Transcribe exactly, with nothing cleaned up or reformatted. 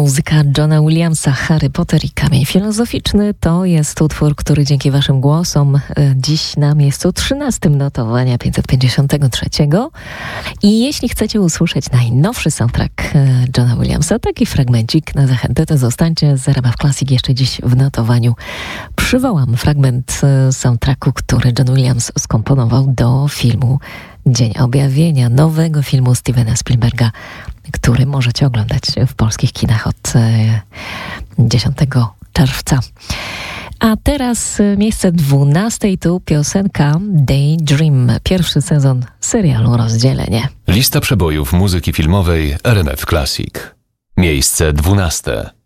Muzyka Johna Williamsa, Harry Potter i Kamień Filozoficzny to jest utwór, który dzięki waszym głosom dziś na miejscu trzynastym notowania pięćset pięćdziesiątego trzeciego. I jeśli chcecie usłyszeć najnowszy soundtrack Johna Williamsa, taki fragmencik na zachętę, to zostańcie z R M F Classic jeszcze dziś w notowaniu. Przywołam fragment soundtracku, który John Williams skomponował do filmu Dzień Objawienia, nowego filmu Stevena Spielberga, który możecie oglądać w polskich kinach od dziesiątego czerwca. A teraz miejsce dwunaste i tu piosenka Daydream, pierwszy sezon serialu Rozdzielenie. Lista przebojów muzyki filmowej R M F Classic. Miejsce dwunaste.